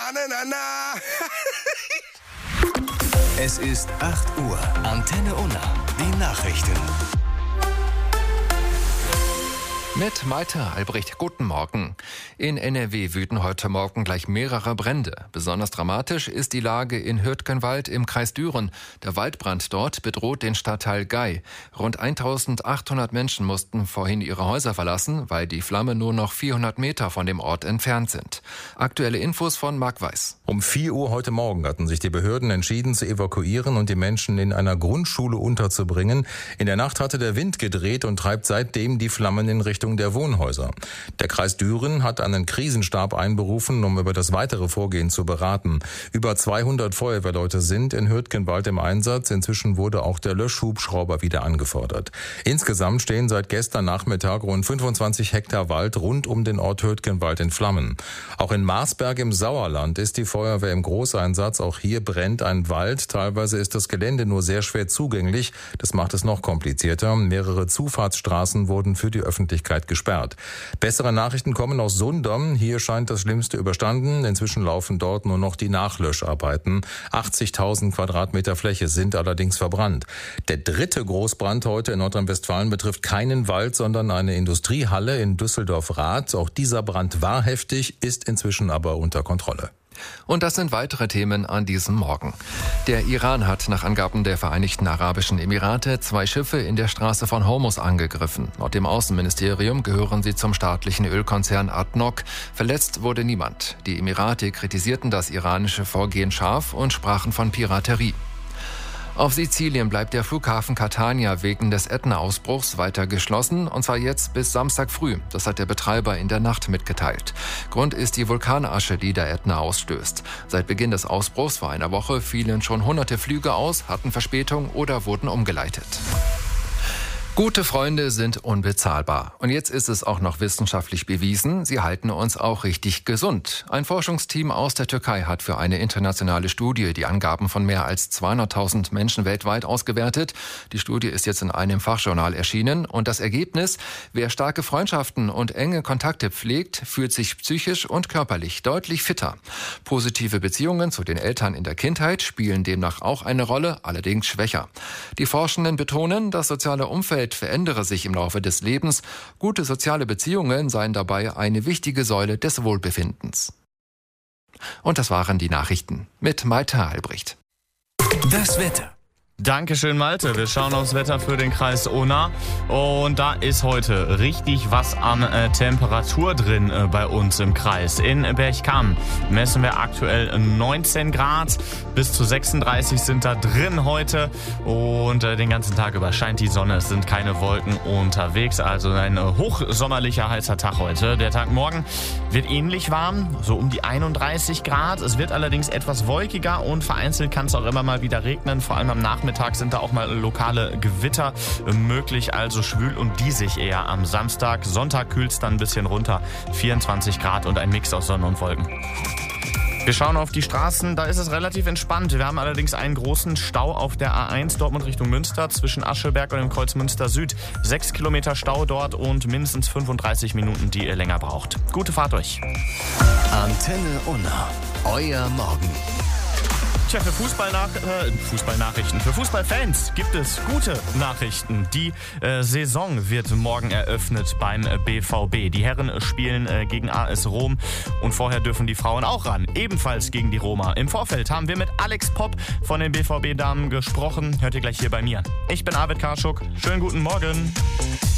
na, na, na. Es ist 8 Uhr. Antenne Unna. Die Nachrichten. Mit Malte Albrecht, guten Morgen. In NRW wüten heute Morgen gleich mehrere Brände. Besonders dramatisch ist die Lage in Hürtgenwald im Kreis Düren. Der Waldbrand dort bedroht den Stadtteil Gay. Rund 1800 Menschen mussten vorhin ihre Häuser verlassen, weil die Flammen nur noch 400 Meter von dem Ort entfernt sind. Aktuelle Infos von Marc Weiß. Um 4 Uhr heute Morgen hatten sich die Behörden entschieden zu evakuieren und die Menschen in einer Grundschule unterzubringen. In der Nacht hatte der Wind gedreht und treibt seitdem die Flammen in Richtung der Wohnhäuser. Der Kreis Düren hat einen Krisenstab einberufen, um über das weitere Vorgehen zu beraten. Über 200 Feuerwehrleute sind in Hürtgenwald im Einsatz. Inzwischen wurde auch der Löschhubschrauber wieder angefordert. Insgesamt stehen seit gestern Nachmittag rund 25 Hektar Wald rund um den Ort Hürtgenwald in Flammen. Auch in Marsberg im Sauerland ist die Feuerwehr im Großeinsatz. Auch hier brennt ein Wald. Teilweise ist das Gelände nur sehr schwer zugänglich. Das macht es noch komplizierter. Mehrere Zufahrtsstraßen wurden für die Öffentlichkeit gesperrt. Bessere Nachrichten kommen aus Sundern. Hier scheint das Schlimmste überstanden. Inzwischen laufen dort nur noch die Nachlöscharbeiten. 80.000 Quadratmeter Fläche sind allerdings verbrannt. Der dritte Großbrand heute in Nordrhein-Westfalen betrifft keinen Wald, sondern eine Industriehalle in Düsseldorf-Rath. Auch dieser Brand war heftig, ist inzwischen aber unter Kontrolle. Und das sind weitere Themen an diesem Morgen. Der Iran hat nach Angaben der Vereinigten Arabischen Emirate 2 Schiffe in der Straße von Hormuz angegriffen. Laut dem Außenministerium gehören sie zum staatlichen Ölkonzern ADNOC. Verletzt wurde niemand. Die Emirate kritisierten das iranische Vorgehen scharf und sprachen von Piraterie. Auf Sizilien bleibt der Flughafen Catania wegen des Ätna-Ausbruchs weiter geschlossen, und zwar jetzt bis Samstag früh. Das hat der Betreiber in der Nacht mitgeteilt. Grund ist die Vulkanasche, die der Ätna ausstößt. Seit Beginn des Ausbruchs vor einer Woche fielen schon hunderte Flüge aus, hatten Verspätung oder wurden umgeleitet. Gute Freunde sind unbezahlbar. Und jetzt ist es auch noch wissenschaftlich bewiesen, sie halten uns auch richtig gesund. Ein Forschungsteam aus der Türkei hat für eine internationale Studie die Angaben von mehr als 200.000 Menschen weltweit ausgewertet. Die Studie ist jetzt in einem Fachjournal erschienen. Und das Ergebnis: Wer starke Freundschaften und enge Kontakte pflegt, fühlt sich psychisch und körperlich deutlich fitter. Positive Beziehungen zu den Eltern in der Kindheit spielen demnach auch eine Rolle, allerdings schwächer. Die Forschenden betonen, das soziale Umfeld verändere sich im Laufe des Lebens. Gute soziale Beziehungen seien dabei eine wichtige Säule des Wohlbefindens. Und das waren die Nachrichten mit Malte Albrecht. Das Wetter. Dankeschön, Malte. Wir schauen aufs Wetter für den Kreis Unna. Und da ist heute richtig was an Temperatur drin bei uns im Kreis. In Berchtesgaden messen wir aktuell 19 Grad. Bis zu 36 sind da drin heute. Und den ganzen Tag über scheint die Sonne. Es sind keine Wolken unterwegs. Also ein hochsommerlicher, heißer Tag heute. Der Tag morgen wird ähnlich warm, so um die 31 Grad. Es wird allerdings etwas wolkiger und vereinzelt kann es auch immer mal wieder regnen. Vor allem am Nachmittag sind da auch mal lokale Gewitter möglich, also schwül und diesig eher am Samstag. Sonntag kühlt es dann ein bisschen runter, 24 Grad und ein Mix aus Sonne und Wolken. Wir schauen auf die Straßen, da ist es relativ entspannt. Wir haben allerdings einen großen Stau auf der A1 Dortmund Richtung Münster zwischen Ascheberg und dem Kreuz Münster Süd. 6 Kilometer Stau dort und mindestens 35 Minuten, die ihr länger braucht. Gute Fahrt euch. Antenne Unna. Euer Morgen. Tja, für Fußballnachrichten, für Fußballfans gibt es gute Nachrichten. Die Saison wird morgen eröffnet beim BVB. Die Herren spielen gegen AS Rom und vorher dürfen die Frauen auch ran, ebenfalls gegen die Roma. Im Vorfeld haben wir mit Alex Popp von den BVB-Damen gesprochen. Hört ihr gleich hier bei mir. Ich bin Arvid Karschuk. Schönen guten Morgen.